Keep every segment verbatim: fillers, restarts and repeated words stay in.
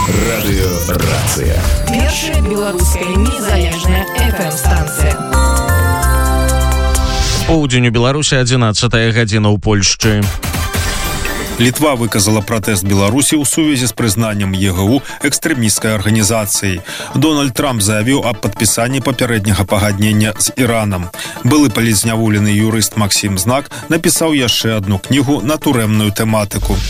Радыёрацыя. Першая беларуская незалежная эф эм-станцыя. Поўдзень у Беларусі, адзінаццатая гадзіна ў Польшчы. Літва выказала пратэст Беларусі ў сувязі з прызнаннем е гэ у экстрэмісцкай арганізацыяй. Дональд Трамп заявіў аб падпісанні папярэдняга пагаднення з Іранам. Былы палізняволены юрыст Максім Знак напісаў яшчэ адну кнігу на турэмную тэматыку.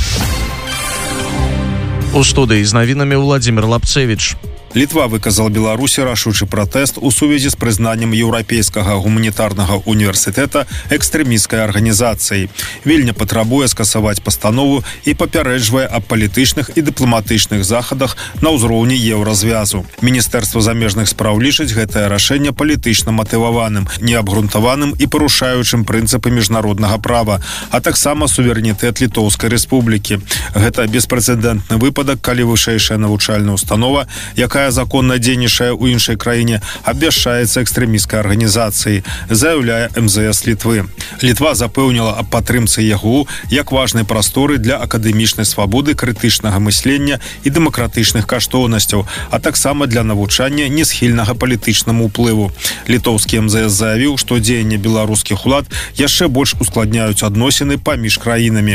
У студыі з навінамі Владзімір Лапцевіч. Літва выказала Беларусі рашучы пратэст у сувязі з прызнаннем Еўрапейскага гуманітарнага універсітэта экстрэмісцкай арганізацыяй. Вільня патрабуе скасаваць пастанову і папярэджвае аб палітычных і дыпламатычных захадах на ўзроўні еўразвязу. Міністэрства замежных спраў лічыць гэтае рашэнне палітычна матываваным, неабгрунтаваным і парушаючым прынцыпы міжнароднага права, а таксама суверэнітэт Літоўскай рэспублікі. Гэта беспрэцэдэнтны выпадак, калі вышэйшая навучальная установа, якая законна дзейнічае ў іншай краіне, абвяшчаецца экстрэмісцкай арганізацыяй, заяўляе эм зэ эс Літвы. Літва запэўніла аб падтрымцы е гэ у як важнай прасторы для акадэмічнай свабоды, крытычнага мыслення і дэмакратычных каштоўнасцяў, а таксама для навучання не схільнага палітычнаму ўплыву. Літоўскі эм зэ эс заявіў, што дзеянні беларускіх улад яшчэ больш ускладняюць адносіны паміж краінамі.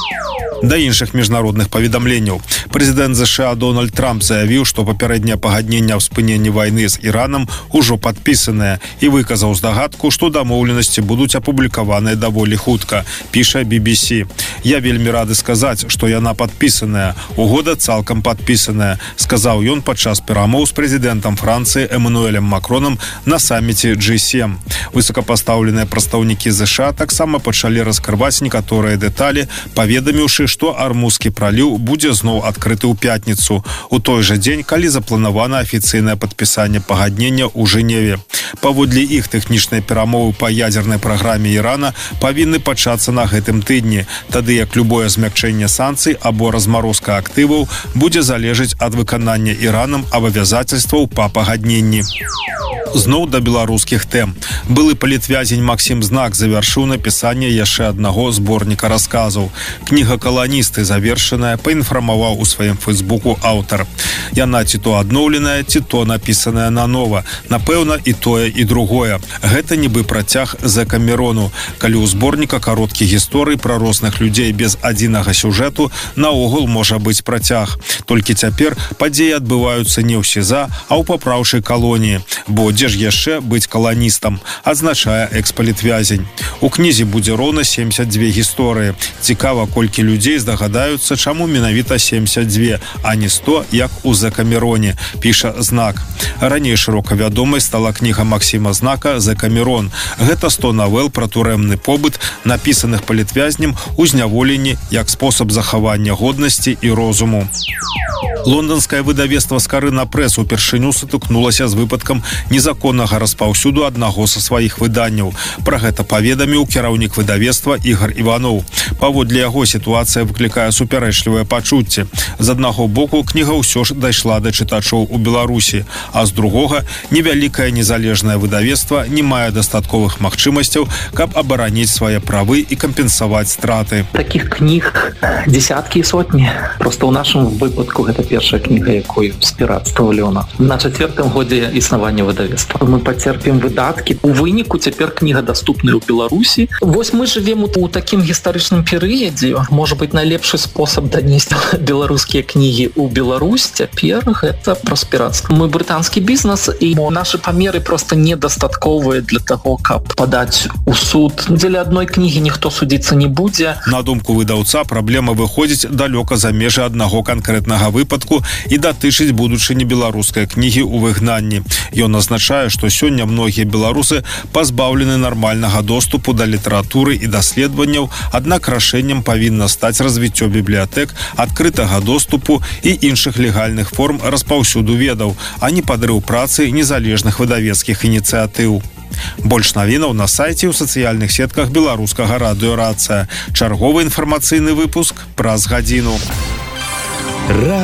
Да іншых міжнародных паведамленняў. Прэзідэнт зэ ша Дональд Трамп заявіў, што папярэдняе пагадненне аб спыненні вайны з Іранам ужо падпісанае і выказаў здагадку, што дамоўленасці будуць апублікаваныя даволі хутка, піша би би сі. Я вельмі рады сказаць, што яна падпісаная. Угода цалкам падпісаная, сказаў ён падчас перамоў з прэзідэнтам Францыі Эмануэлем Макронам на саміце джі сем. Высокапастаўленыя прадстаўнікі зэ ша таксама пачалі раскрываць некаторыя дэталі, паведаміўшы, што Армузскі праліў будзе зноў адкрыты ў пятніцу, у той жа дзень, калі запланавана афіцыйнае падпісанне пагаднення ў Жэневе. Паводле іх тэхнічныя перамовы па ядзернай праграме Ірана павінны пачацца на гэтым тыдні, тады як любое змякчэнне санкцый або размарозка актываў будзе залежаць ад выканання Іранам абавязацельстваў па пагадненні. Зноў да беларускіх тэм. Былы палітвязень Максім Знак завяршыў напісанне яшчэ аднаго зборніка расказаў. Кніга «Каланісты» завершаная, паінфармаваў у сваім фэйсбуку аўтар. Яна ці то адноўленая, ці то напісаная нанова. Напэўна, і тое, і другое. Гэта нібы працяг Зэкамерону, калі ў зборніка кароткіх гісторый пра розных людзей без адзінага сюжэту наогул можа быць працяг. Толькі цяпер падзеі адбываюцца не ў СІЗА, а ў папраўчай калоніі. Бо дзе ж яшчэ быць каланістам, адзначае экс-палітвязень. У кнізе будзе роўна семдзесят дзве гісторыі. Цікава, колькі людзей здагадаюцца, чаму менавіта семдзесят дзве, а не сто, як у Зэкамероне, піша Знак. Раней шырока вядомай стала кніга Максіма Знака «Зэкамерон». Гэта сто навел пра турэмны побыт, напісаных палітвязнем у зняволенні як спосаб захавання годнасці і розуму. Лонданскае выдавецтва «Скарына Прэс» упершыню сутыкнулася з выпадкам незаконнага распаўсюду аднаго са сваіх выданняў. Пра гэта паведаміў кіраўнік выдавецтва Ігар Іваноў. Паводле яго сітуацыя выклікае супярэчлівыя пачуцці. З аднаго боку, кніга ўсё ж дайшла да чытачоў у Беларусі, а з другога, невялікае незалежнае выдавецтва не мае дастатковых магчымасцяў, каб абараніць свае правы і кампенсаваць страты. Такіх кніг десяткі і сотні. Просто ў нашым выпадку гэта першая кніга, якую з пірацтва Лёна. На чацвёртым годзе існавання выдавецтва. Мы пацерпім выдаткі. У выніку цяпер кніга даступная ў Беларусі. Вось мы жывем у такім гістарычным перыядзе. Можа быць, найлепшы спосаб данесці беларускія кнігі ў Беларусь цяпер гэта праз пірацтва. Мы брытанскі бізнес, і нашы памеры проста недастатковыя для таго, каб падаць у суд. Дзеля адной кнігі ніхто судзіцца не будзе. На думку выдаўца, праблема выходзіць далёка за межы аднаго канкрэтнага выпадку і датычыць будучыні беларускай кнігі ў выгнанні. Ён азначае, што сёння многія беларусы пазбаўлены нармальнага доступу да літаратуры і даследаванняў, аднак рашэннем павінна стаць развіццё бібліятэк, адкрытага доступу і іншых легальных форм распаўсюду ведаў, а не падрыў працы незалежных выдавецкіх ініцыятыў. Больш навінаў на сайце і ў сацыяльных сетках беларускага радыёрацыя. Чарговы інфармацыйны выпуск праз гадзіну.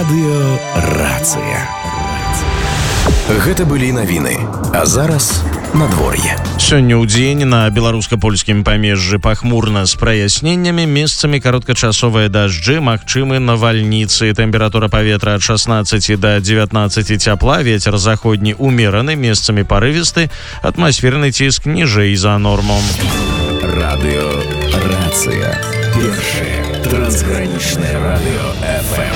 Радыёрацыя. Гэта былі навіны. А зараз надвор'е. Сёння ў дзень на беларуска-польскім памежжы пахмурна з праясненнямі, месцамі кароткачасовыя дажджы, магчымы навальніцы. Тэмпература паветра ад шаснаццаці да дзевятнаццаці цяпла, вецер заходні умераны, месцамі парывісты, атмасферны ціск ніжэй за норму. Радыё Рацыя. Першае трансгранічнае радыё эф эм.